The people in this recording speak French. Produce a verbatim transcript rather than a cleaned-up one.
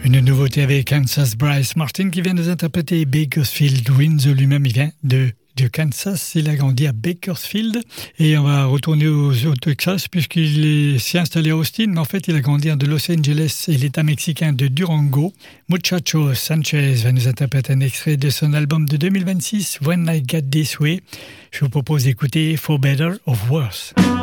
Une nouveauté avec Kansas, Bryce Martin qui vient nous interpréter Bakersfield. Windsor lui-même, il vient de, de Kansas, il a grandi à Bakersfield et on va retourner au, au Texas puisqu'il est, s'est installé à Austin, mais en fait il a grandi de Los Angeles et l'État mexicain de Durango. Muchacho Sanchez va nous interpréter un extrait de son album de deux mille vingt-six, When I Get This Way. Je vous propose d'écouter For Better or Worse.